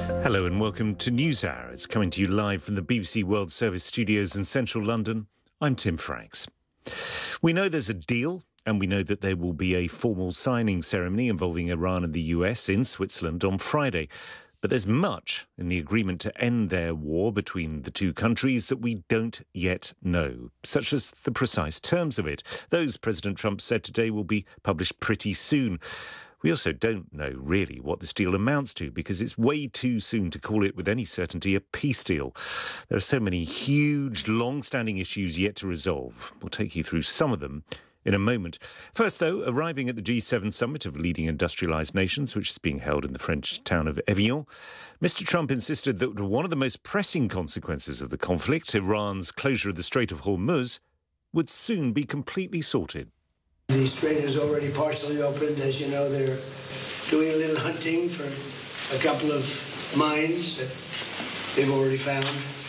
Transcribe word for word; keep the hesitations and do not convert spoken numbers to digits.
Hello and welcome to NewsHour. It's coming to you live from the B B C World Service studios in central London. I'm Tim Franks. We know there's a deal, and we know that there will be a formal signing ceremony involving Iran and the U S in Switzerland on Friday. But there's much in the agreement to end their war between the two countries that we don't yet know, such as the precise terms of it. Those, President Trump said today, will be published pretty soon. We also don't know really what this deal amounts to because it's way too soon to call it with any certainty a peace deal. There are so many huge, long-standing issues yet to resolve. We'll take you through some of them in a moment. First, though, arriving at the G seven summit of leading industrialised nations, which is being held in the French town of Evian, Mister Trump insisted that one of the most pressing consequences of the conflict, Iran's closure of the Strait of Hormuz, would soon be completely sorted. The strait is already partially opened. As you know, they're doing a little hunting for a couple of mines that they've already found.